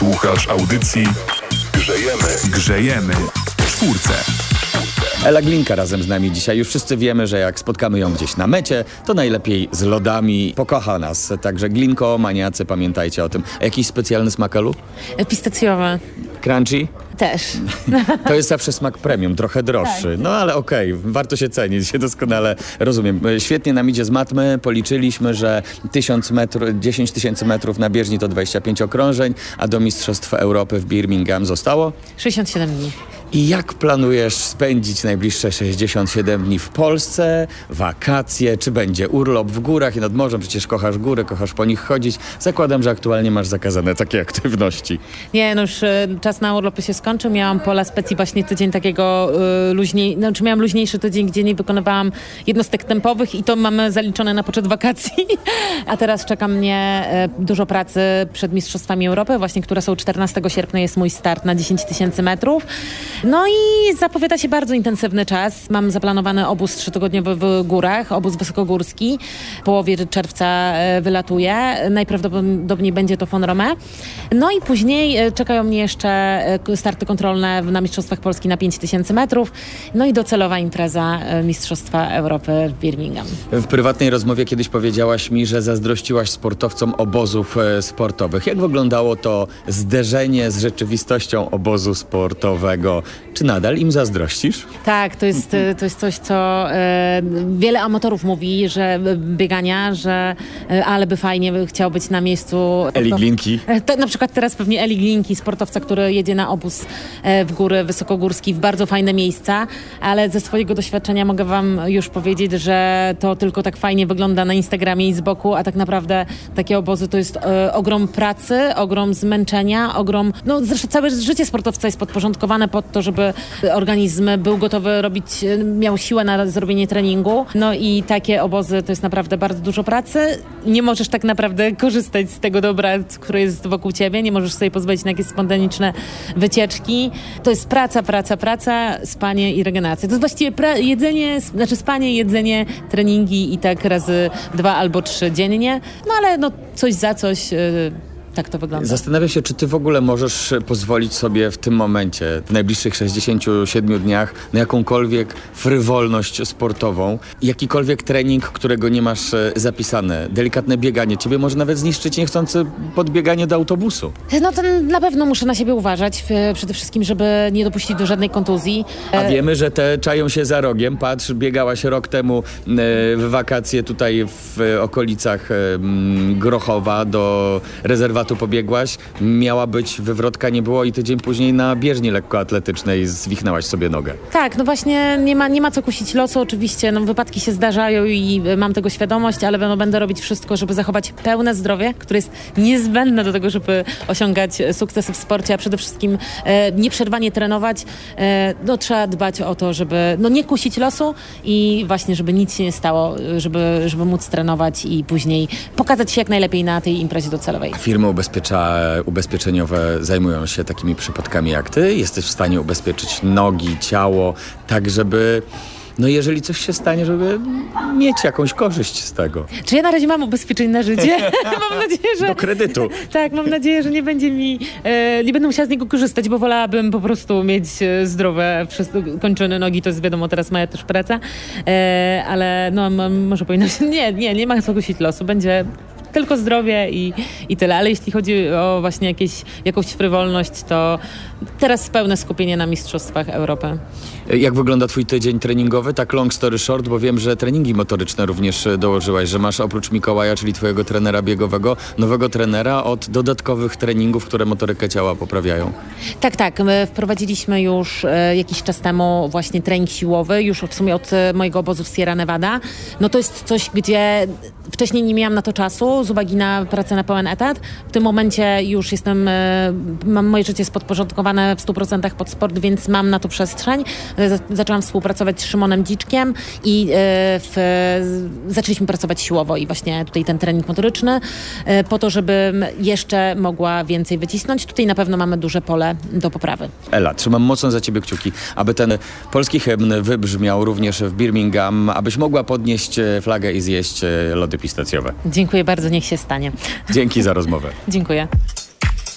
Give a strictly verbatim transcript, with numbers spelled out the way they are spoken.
Słuchasz audycji Grzejemy. Grzejemy w czwórce. Ela Glinka razem z nami dzisiaj. Już wszyscy wiemy, że jak spotkamy ją gdzieś na mecie, to najlepiej z lodami. Pokocha nas. Także Glinko, maniacy, pamiętajcie o tym. A jakiś specjalny smak, Elu? Pistacjowe. Crunchy? Też. To jest zawsze smak premium, trochę droższy. Tak. No ale okej, okay, warto się cenić, się doskonale rozumiem. Świetnie nam idzie z matmy, policzyliśmy, że tysiąc metrów, dziesięć tysięcy metrów na bieżni to dwadzieścia pięć okrążeń, a do Mistrzostw Europy w Birmingham zostało? sześćdziesiąt siedem dni. I jak planujesz spędzić najbliższe sześćdziesiąt siedem dni w Polsce, wakacje, czy będzie urlop w górach i nad morzem? Przecież kochasz góry, kochasz po nich chodzić. Zakładam, że aktualnie masz zakazane takie aktywności. Nie, no już y, czas na urlopy się skończył. Miałam pola specji właśnie tydzień takiego y, luźniej, znaczy miałam luźniejszy tydzień, gdzie nie wykonywałam jednostek tempowych i to mamy zaliczone na poczet wakacji. A teraz czeka mnie y, dużo pracy przed Mistrzostwami Europy, właśnie które są czternastego sierpnia, jest mój start na dziesięć tysięcy metrów. No i zapowiada się bardzo intensywny czas. Mam zaplanowany obóz trzytygodniowy w górach, obóz wysokogórski. W połowie czerwca wylatuje. Najprawdopodobniej będzie to Font Romeu. No i później czekają mnie jeszcze starty kontrolne na Mistrzostwach Polski na pięć tysięcy metrów. No i docelowa impreza Mistrzostwa Europy w Birmingham. W prywatnej rozmowie kiedyś powiedziałaś mi, że zazdrościłaś sportowcom obozów sportowych. Jak wyglądało to zderzenie z rzeczywistością obozu sportowego? Czy nadal im zazdrościsz? Tak, to jest, to jest coś, co e, wiele amatorów mówi, że biegania, że e, ale by fajnie by chciał być na miejscu. Eli Glinki. E, to, na przykład teraz pewnie Eli Glinki, sportowca, który jedzie na obóz e, w góry wysokogórski, w bardzo fajne miejsca, ale ze swojego doświadczenia mogę wam już powiedzieć, że to tylko tak fajnie wygląda na Instagramie i z boku, a tak naprawdę takie obozy to jest e, ogrom pracy, ogrom zmęczenia, ogrom, no zresztą całe życie sportowca jest podporządkowane pod to, żeby organizm był gotowy robić, miał siłę na zrobienie treningu. No i takie obozy to jest naprawdę bardzo dużo pracy. Nie możesz tak naprawdę korzystać z tego dobra, które jest wokół ciebie. Nie możesz sobie pozwolić na jakieś spontaniczne wycieczki. To jest praca, praca, praca, spanie i regeneracja. To jest właściwie pra- jedzenie, znaczy spanie, jedzenie, treningi i tak razy dwa albo trzy dziennie. No ale no coś za coś... Yy, Tak to wygląda. Zastanawiam się, czy ty w ogóle możesz pozwolić sobie w tym momencie, w najbliższych sześćdziesięciu siedmiu dniach, na jakąkolwiek frywolność sportową, jakikolwiek trening, którego nie masz zapisane, delikatne bieganie. Ciebie może nawet zniszczyć niechcący podbieganie do autobusu. No to na pewno muszę na siebie uważać, przede wszystkim, żeby nie dopuścić do żadnej kontuzji. A wiemy, że te czają się za rogiem. Patrz, biegałaś rok temu w wakacje tutaj w okolicach Grochowa do rezerwatu tu pobiegłaś, miała być wywrotka, nie było i tydzień później na bieżni lekkoatletycznej zwichnęłaś sobie nogę. Tak, no właśnie nie ma, nie ma co kusić losu oczywiście, no wypadki się zdarzają i mam tego świadomość, ale no, będę robić wszystko, żeby zachować pełne zdrowie, które jest niezbędne do tego, żeby osiągać sukcesy w sporcie, a przede wszystkim e, nieprzerwanie trenować. E, no trzeba dbać o to, żeby no, nie kusić losu i właśnie, żeby nic się nie stało, żeby, żeby móc trenować i później pokazać się jak najlepiej na tej imprezie docelowej. Firmy ubezpiecza, ubezpieczeniowe zajmują się takimi przypadkami jak ty. Jesteś w stanie ubezpieczyć nogi, ciało, tak żeby... No jeżeli coś się stanie, żeby mieć jakąś korzyść z tego. Czy ja na razie mam ubezpieczeń na życie? Mam nadzieję, że... Do kredytu. Tak, mam nadzieję, że nie będzie mi... E, nie będę musiała z niego korzystać, bo wolałabym po prostu mieć zdrowe, kończone nogi. To jest wiadomo, teraz moja też praca. E, ale no m- może powinno się... Nie, nie, nie ma co kusić losu. Będzie... Tylko zdrowie i, i tyle. Ale jeśli chodzi o właśnie jakieś, jakąś frywolność, to teraz pełne skupienie na Mistrzostwach Europy. Jak wygląda twój tydzień treningowy? Tak long story short, bo wiem, że treningi motoryczne również dołożyłaś, że masz oprócz Mikołaja, czyli twojego trenera biegowego, nowego trenera od dodatkowych treningów, które motorykę ciała poprawiają. Tak, tak. My wprowadziliśmy już e, jakiś czas temu właśnie trening siłowy, już w sumie od e, mojego obozu w Sierra Nevada. No to jest coś, gdzie wcześniej nie miałam na to czasu z uwagi na pracę na pełen etat. W tym momencie już jestem, e, mam, moje życie jest podporządkowane w stu procentach pod sport, więc mam na to przestrzeń. Zaczęłam współpracować z Szymonem Dziczkiem i e, w, zaczęliśmy pracować siłowo i właśnie tutaj ten trening motoryczny e, po to, żebym jeszcze mogła więcej wycisnąć. Tutaj na pewno mamy duże pole do poprawy. Ela, trzymam mocno za ciebie kciuki, aby ten polski hymn wybrzmiał również w Birmingham, abyś mogła podnieść flagę i zjeść lody pistacjowe. Dziękuję bardzo, niech się stanie. Dzięki za rozmowę. Dziękuję.